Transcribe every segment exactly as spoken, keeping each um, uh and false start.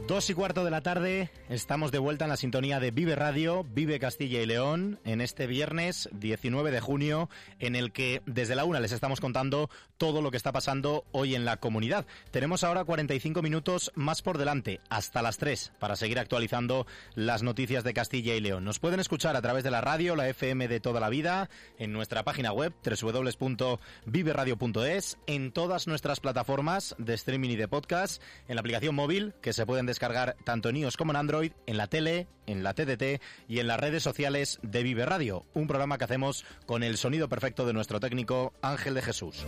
Dos y cuarto de la tarde, estamos de vuelta en la sintonía de Vive Radio, Vive Castilla y León, en este viernes diecinueve de junio, en el que desde la una les estamos contando todo lo que está pasando hoy en la comunidad. Tenemos ahora cuarenta y cinco minutos más por delante, hasta las tres, para seguir actualizando las noticias de Castilla y León. Nos pueden escuchar a través de la radio, la F M de toda la vida, en nuestra página web, doble u doble u doble u punto vive radio punto es, en todas nuestras plataformas de streaming y de podcast, en la aplicación móvil, que se pueden descargar tanto en iOS como en Android, en la tele, en la T D T y en las redes sociales de Vive Radio, un programa que hacemos con el sonido perfecto de nuestro técnico Ángel de Jesús.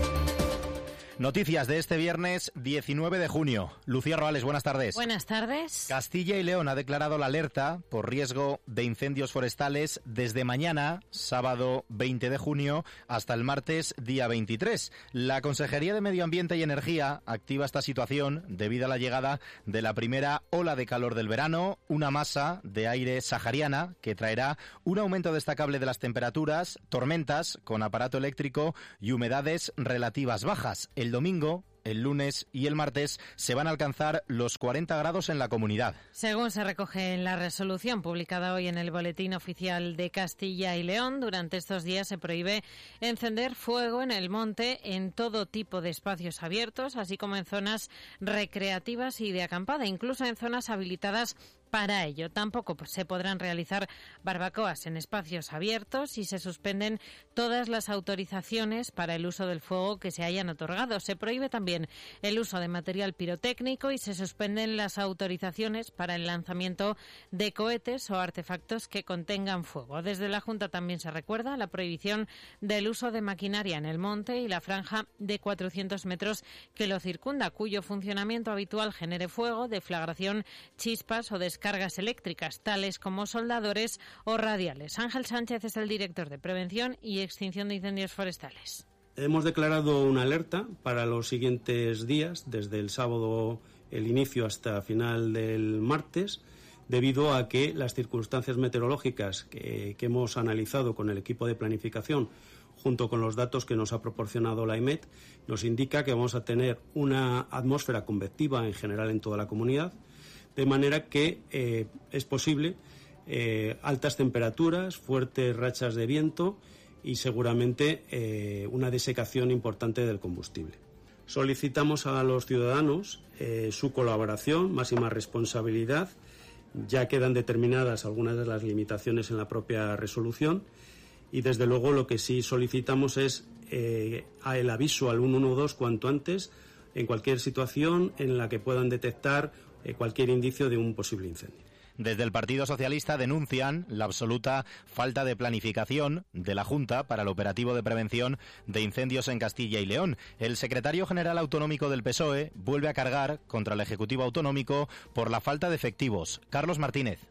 Noticias de este viernes diecinueve de junio. Lucía Roales, buenas tardes. Buenas tardes. Castilla y León ha declarado la alerta por riesgo de incendios forestales desde mañana, sábado veinte de junio, hasta el martes, día veintitrés. La Consejería de Medio Ambiente y Energía activa esta situación debido a la llegada de la primera ola de calor del verano, una masa de aire sahariana que traerá un aumento destacable de las temperaturas, tormentas con aparato eléctrico y humedades relativas bajas. El domingo, el lunes y el martes se van a alcanzar los cuarenta grados en la comunidad. Según se recoge en la resolución publicada hoy en el Boletín Oficial de Castilla y León, durante estos días se prohíbe encender fuego en el monte en todo tipo de espacios abiertos, así como en zonas recreativas y de acampada, incluso en zonas habilitadas para ello. Tampoco se podrán realizar barbacoas en espacios abiertos y se suspenden todas las autorizaciones para el uso del fuego que se hayan otorgado. Se prohíbe también el uso de material pirotécnico y se suspenden las autorizaciones para el lanzamiento de cohetes o artefactos que contengan fuego. Desde la Junta también se recuerda la prohibición del uso de maquinaria en el monte y la franja de cuatrocientos metros que lo circunda, cuyo funcionamiento habitual genere fuego, deflagración, chispas o descargas cargas eléctricas, tales como soldadores o radiales. Ángel Sánchez es el director de Prevención y Extinción de Incendios Forestales. Hemos declarado una alerta para los siguientes días, desde el sábado el inicio hasta final del martes, debido a que las circunstancias meteorológicas que, que hemos analizado con el equipo de planificación, junto con los datos que nos ha proporcionado la I M E T, nos indica que vamos a tener una atmósfera convectiva en general en toda la comunidad, de manera que eh, es posible eh, altas temperaturas, fuertes rachas de viento y seguramente eh, una desecación importante del combustible. Solicitamos a los ciudadanos eh, su colaboración, máxima responsabilidad. Ya quedan determinadas algunas de las limitaciones en la propia resolución y desde luego lo que sí solicitamos es eh, el aviso al ciento doce cuanto antes en cualquier situación en la que puedan detectar eh, cualquier indicio de un posible incendio. Desde el Partido Socialista denuncian la absoluta falta de planificación de la Junta para el operativo de prevención de incendios en Castilla y León. El secretario general autonómico del P S O E vuelve a cargar contra el Ejecutivo Autonómico por la falta de efectivos. Carlos Martínez.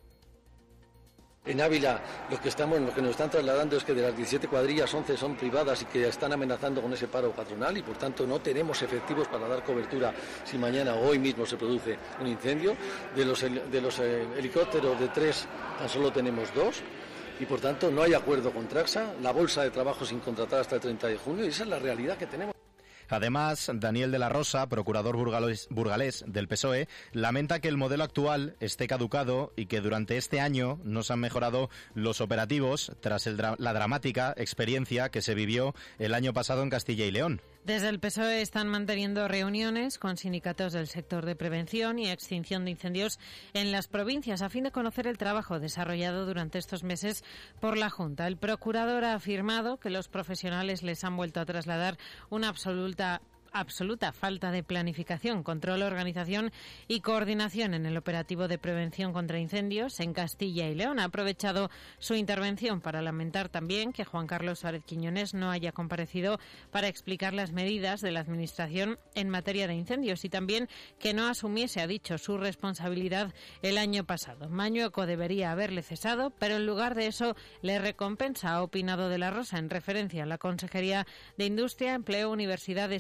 En Ávila lo que estamos, lo que nos están trasladando es que de las diecisiete cuadrillas, once son privadas y que están amenazando con ese paro patronal y por tanto no tenemos efectivos para dar cobertura si mañana o hoy mismo se produce un incendio. De los, de los eh, helicópteros de tres tan solo tenemos dos y por tanto no hay acuerdo con Traxa, la bolsa de trabajo sin contratar hasta el treinta de junio y esa es la realidad que tenemos. Además, Daniel de la Rosa, procurador burgalés, burgalés del P S O E, lamenta que el modelo actual esté caducado y que durante este año no se han mejorado los operativos tras el dra- la dramática experiencia que se vivió el año pasado en Castilla y León. Desde el P S O E están manteniendo reuniones con sindicatos del sector de prevención y extinción de incendios en las provincias a fin de conocer el trabajo desarrollado durante estos meses por la Junta. El procurador ha afirmado que los profesionales les han vuelto a trasladar una absoluta absoluta falta de planificación, control, organización y coordinación en el operativo de prevención contra incendios en Castilla y León. Ha aprovechado su intervención para lamentar también que Juan Carlos Suárez Quiñones no haya comparecido para explicar las medidas de la Administración en materia de incendios y también que no asumiese, ha dicho, su responsabilidad el año pasado. Mañueco debería haberle cesado, pero en lugar de eso le recompensa, ha opinado de la Rosa en referencia a la Consejería de Industria, Empleo, Universidades y Comercio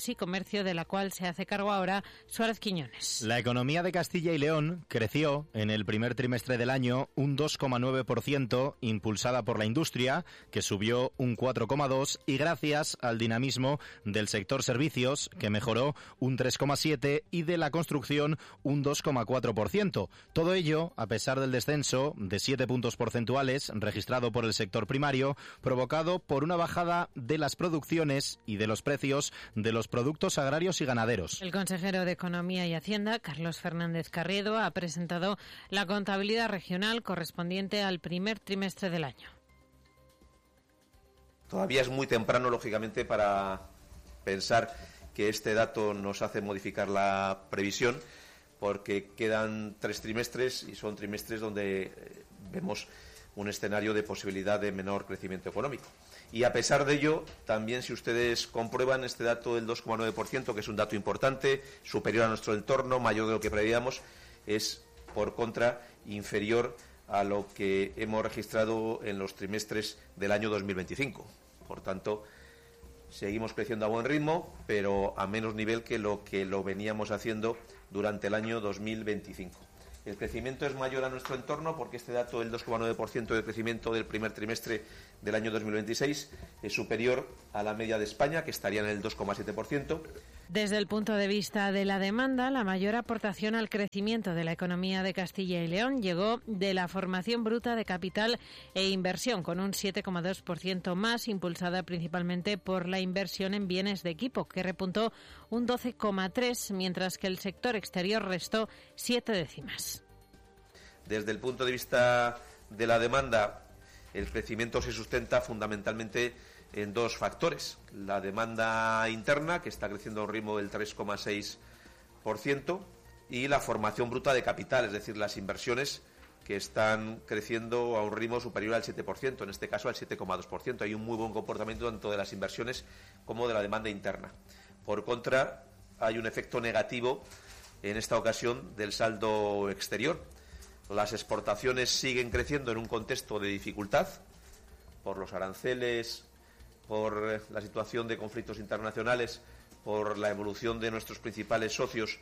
Comercio, de la cual se hace cargo ahora Suárez Quiñones. La economía de Castilla y León creció en el primer trimestre del año un dos coma nueve por ciento, impulsada por la industria, que subió un cuatro coma dos por ciento, y gracias al dinamismo del sector servicios, que mejoró un tres coma siete por ciento, y de la construcción un dos coma cuatro por ciento. Todo ello a pesar del descenso de siete puntos porcentuales registrado por el sector primario, provocado por una bajada de las producciones y de los precios de los productos agrarios y ganaderos. El consejero de Economía y Hacienda, Carlos Fernández Carriedo, ha presentado la contabilidad regional correspondiente al primer trimestre del año. Todavía es muy temprano, lógicamente, para pensar que este dato nos hace modificar la previsión, porque quedan tres trimestres y son trimestres donde vemos un escenario de posibilidad de menor crecimiento económico. Y a pesar de ello, también si ustedes comprueban este dato del dos coma nueve por ciento, que es un dato importante, superior a nuestro entorno, mayor de lo que preveíamos, es, por contra, inferior a lo que hemos registrado en los trimestres del año dos mil veinticinco. Por tanto, seguimos creciendo a buen ritmo, pero a menos nivel que lo que lo veníamos haciendo durante el año dos mil veinticinco. El crecimiento es mayor a nuestro entorno porque este dato del dos coma nueve por ciento de crecimiento del primer trimestre del año dos mil veintiséis es superior a la media de España, que estaría en el dos coma siete por ciento. Desde el punto de vista de la demanda, la mayor aportación al crecimiento de la economía de Castilla y León llegó de la formación bruta de capital e inversión, con un siete coma dos por ciento más, impulsada principalmente por la inversión en bienes de equipo, que repuntó un doce coma tres por ciento, mientras que el sector exterior restó siete décimas. Desde el punto de vista de la demanda, el crecimiento se sustenta fundamentalmente en dos factores. La demanda interna, que está creciendo a un ritmo del tres coma seis por ciento, y la formación bruta de capital, es decir, las inversiones, que están creciendo a un ritmo superior al siete por ciento, en este caso al siete coma dos por ciento. Hay un muy buen comportamiento tanto de las inversiones como de la demanda interna. Por contra, hay un efecto negativo en esta ocasión del saldo exterior. Las exportaciones siguen creciendo en un contexto de dificultad por los aranceles, por la situación de conflictos internacionales, por la evolución de nuestros principales socios.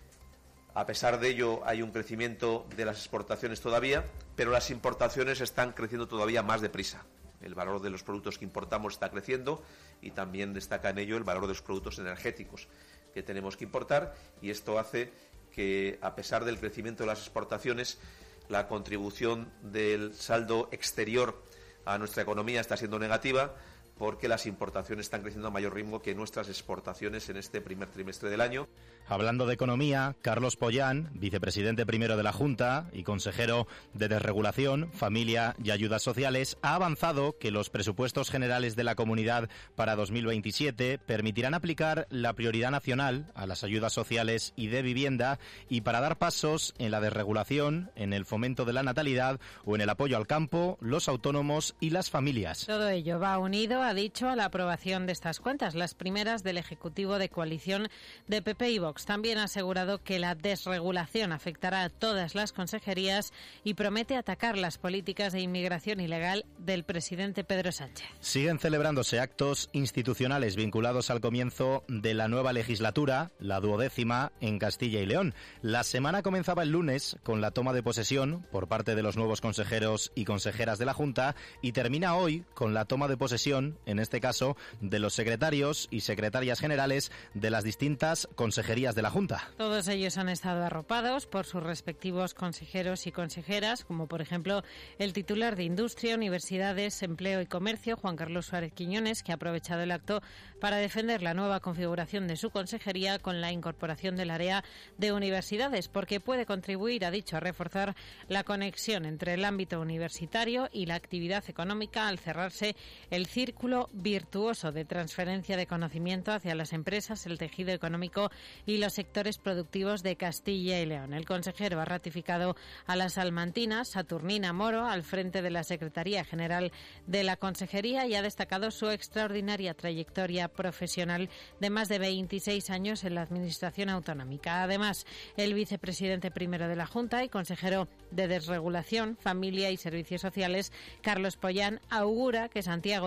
A pesar de ello, hay un crecimiento de las exportaciones todavía, pero las importaciones están creciendo todavía más deprisa. El valor de los productos que importamos está creciendo y también destaca en ello el valor de los productos energéticos que tenemos que importar, y esto hace que, a pesar del crecimiento de las exportaciones, la contribución del saldo exterior a nuestra economía está siendo negativa, porque las importaciones están creciendo a mayor ritmo que nuestras exportaciones en este primer trimestre del año. Hablando de economía, Carlos Pollán, vicepresidente primero de la Junta y consejero de Desregulación, Familia y Ayudas Sociales, ha avanzado que los presupuestos generales de la comunidad para dos mil veintisiete permitirán aplicar la prioridad nacional a las ayudas sociales y de vivienda, y para dar pasos en la desregulación, en el fomento de la natalidad o en el apoyo al campo, los autónomos y las familias. Todo ello va unido, ha dicho, a la aprobación de estas cuentas, las primeras del Ejecutivo de coalición de P P y Vox. También ha asegurado que la desregulación afectará a todas las consejerías y promete atacar las políticas de inmigración ilegal del presidente Pedro Sánchez. Siguen celebrándose actos institucionales vinculados al comienzo de la nueva legislatura, la duodécima, en Castilla y León. La semana comenzaba el lunes con la toma de posesión por parte de los nuevos consejeros y consejeras de la Junta, y termina hoy con la toma de posesión, en este caso, de los secretarios y secretarias generales de las distintas consejerías de la Junta. Todos ellos han estado arropados por sus respectivos consejeros y consejeras, como por ejemplo el titular de Industria, Universidades, Empleo y Comercio, Juan Carlos Suárez Quiñones, que ha aprovechado el acto para defender la nueva configuración de su consejería con la incorporación del área de universidades, porque puede contribuir, ha dicho, a reforzar la conexión entre el ámbito universitario y la actividad económica, al cerrarse el círculo virtuoso de transferencia de conocimiento hacia las empresas, el tejido económico y los sectores productivos de Castilla y León. El consejero ha ratificado a la salmantina Saturnina Moro al frente de la Secretaría General de la Consejería, y ha destacado su extraordinaria trayectoria profesional de más de veintiséis años en la Administración autonómica. Además, el vicepresidente primero de la Junta y consejero de Desregulación, Familia y Servicios Sociales, Carlos Pollán, augura que Santiago Díez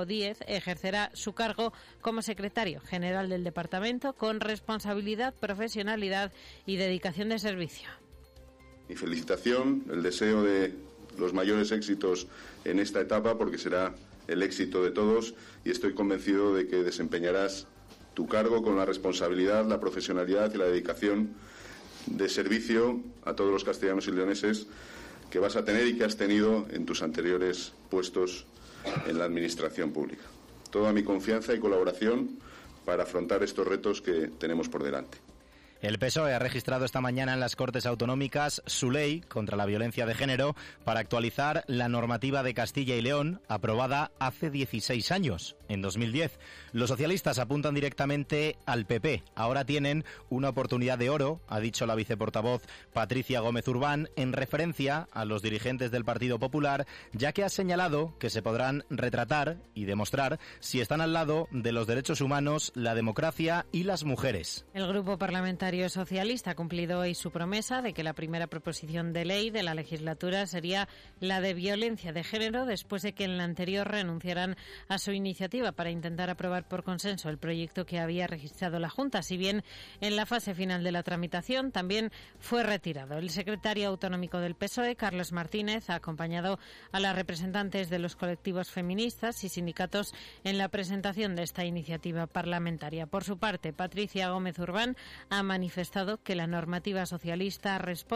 ejercerá su cargo como secretario general del departamento con responsabilidad, profesionalidad y dedicación de servicio. Mi felicitación, el deseo de los mayores éxitos en esta etapa, porque será el éxito de todos, y estoy convencido de que desempeñarás tu cargo con la responsabilidad, la profesionalidad y la dedicación de servicio a todos los castellanos y leoneses que vas a tener y que has tenido en tus anteriores puestos en la administración pública. Toda mi confianza y colaboración para afrontar estos retos que tenemos por delante. El P S O E ha registrado esta mañana en las Cortes Autonómicas su ley contra la violencia de género para actualizar la normativa de Castilla y León, aprobada hace dieciséis años, en dos mil diez. Los socialistas apuntan directamente al P P. Ahora tienen una oportunidad de oro, ha dicho la viceportavoz Patricia Gómez Urbán, en referencia a los dirigentes del Partido Popular, ya que ha señalado que se podrán retratar y demostrar si están al lado de los derechos humanos, la democracia y las mujeres. El Grupo Parlamentario Socialista ha cumplido hoy su promesa de que la primera proposición de ley de la legislatura sería la de violencia de género, después de que en la anterior renunciaran a su iniciativa para intentar aprobar por consenso el proyecto que había registrado la Junta, si bien en la fase final de la tramitación también fue retirado. El secretario autonómico del P S O E, Carlos Martínez, ha acompañado a las representantes de los colectivos feministas y sindicatos en la presentación de esta iniciativa parlamentaria. Por su parte, Patricia Gómez Urbán ha manifestado que la normativa socialista responde